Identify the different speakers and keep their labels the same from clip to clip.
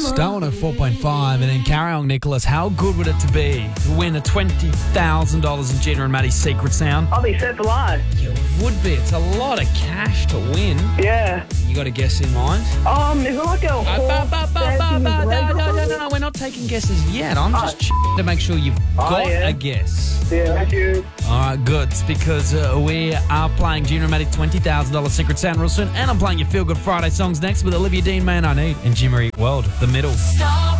Speaker 1: Star 104.5 and then carry on, Nicholas. How good would it to be to win a $20,000 in Gina and Maddie's Secret Sound?
Speaker 2: I'll be set for life.
Speaker 1: You would be. It's a lot of cash to win.
Speaker 2: Yeah.
Speaker 1: You got a guess in mind?
Speaker 2: Is it like a horse dancing
Speaker 1: No, we're not taking guesses yet. I'm just to make sure you've got a guess.
Speaker 2: Yeah, thank you.
Speaker 1: All right, good. It's because we are playing Gina and Maddie's $20,000 Secret Sound real soon, and I'm playing your Feel Good Friday songs next with Olivia Dean, Man I Need, and Jim Marie World, The Middle.
Speaker 3: Star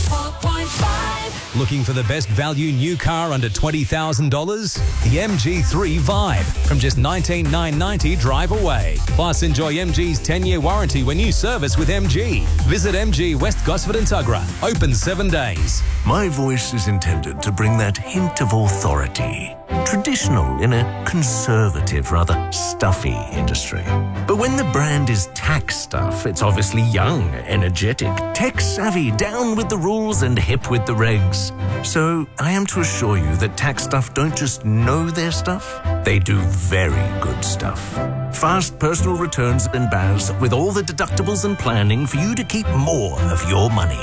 Speaker 3: 104.5.
Speaker 4: Looking for the best value new car under $20,000? The MG3 Vibe from just $19,990 drive away. Plus, enjoy MG's 10-year warranty when you service with MG. Visit MG West Gosford and Tuggerah. Open 7 days.
Speaker 5: My voice is intended to bring that hint of authority. Traditional in a conservative, rather stuffy industry. But when the brand is tax stuff, it's obviously young, energetic, tech-savvy, down with the rules and hip with the regs. So I am to assure you that tax stuff don't just know their stuff, they do very good stuff. Fast personal returns and BAS with all the deductibles and planning for you to keep more of your money.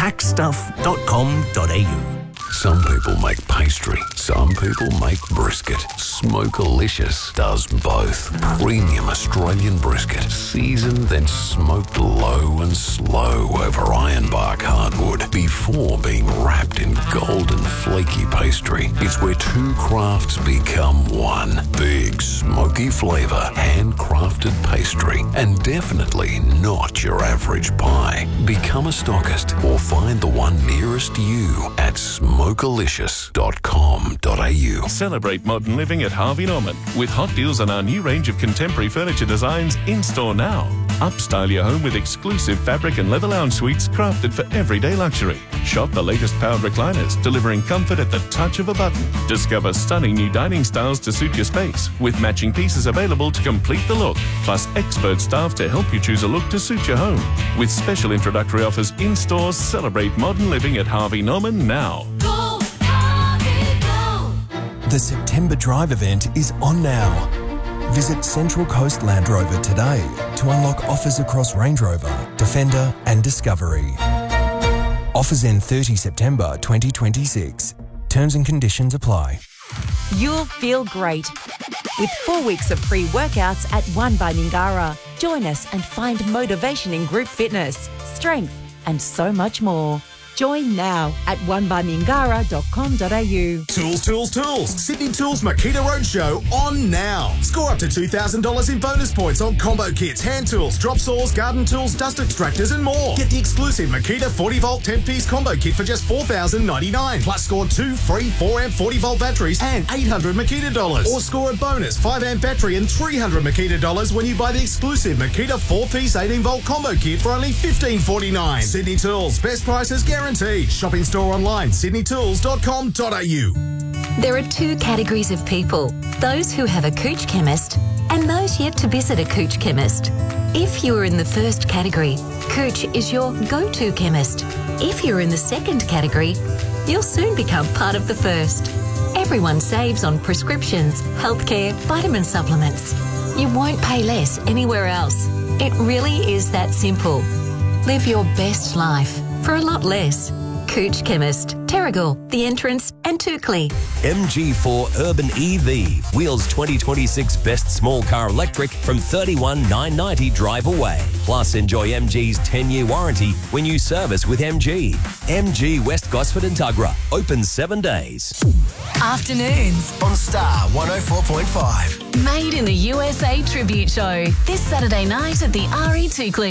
Speaker 5: Taxstuff.com.au.
Speaker 6: Some people make pastry, some people make brisket. Smokealicious does both. Premium Australian brisket, seasoned then smoked low and slow over ironbark hardwood before being wrapped in golden flaky pastry. It's where two crafts become one. Big smoky flavour, handcrafted pastry, and definitely not your average pie. Become a stockist or find the one nearest you at smokealicious.com.au.
Speaker 7: Celebrate modern living at Harvey Norman with hot deals on our new range of contemporary furniture designs in store now. Upstyle your home with exclusive fabric and leather lounge suites crafted for everyday luxury. Shop the latest powered recliners, delivering comfort at the touch of a button. Discover stunning new dining styles to suit your space, with matching pieces available to complete the look, plus expert staff to help you choose a look to suit your home. With special introductory offers in stores, celebrate modern living at Harvey Norman now.
Speaker 3: Go, Harvey, go.
Speaker 8: The September Drive event is on now. Visit Central Coast Land Rover today to unlock offers across Range Rover, Defender and Discovery. Offers end 30 September 2026. Terms and conditions apply.
Speaker 9: You'll feel great with 4 weeks of free workouts at One by Mingara. Join us and find motivation in group fitness, strength and so much more. Join now at onebymingara.com.au.
Speaker 10: Tools. Sydney Tools Makita Roadshow on now. Score up to $2,000 in bonus points on combo kits, hand tools, drop saws, garden tools, dust extractors and more. Get the exclusive Makita 40-volt 10-piece combo kit for just $4,099. Plus score 2 free 4-amp 40-volt batteries and $800 Makita dollars. Or score a bonus 5-amp battery and $300 Makita dollars when you buy the exclusive Makita 4-piece 18-volt combo kit for only $15.49. Sydney Tools, best prices guaranteed. Shopping store online, sydneytools.com.au.
Speaker 11: There are 2 categories of people, those who have a Cooch chemist and those yet to visit a Cooch chemist. If you are in the first category, Cooch is your go-to chemist. If you're in the second category, you'll soon become part of the first. Everyone saves on prescriptions, healthcare, vitamin supplements. You won't pay less anywhere else. It really is that simple. Live your best life for a lot less. Cooch Chemist, Terrigal, The Entrance and Toukley.
Speaker 4: MG4 Urban EV. Wheels 2026 best small car electric from $31,990 drive away. Plus, enjoy MG's 10-year warranty when you service with MG. MG West Gosford and Tuggerah. Open 7 days.
Speaker 3: Afternoons
Speaker 5: On Star 104.5.
Speaker 3: Made in the USA tribute show this Saturday night at the RE Toukley.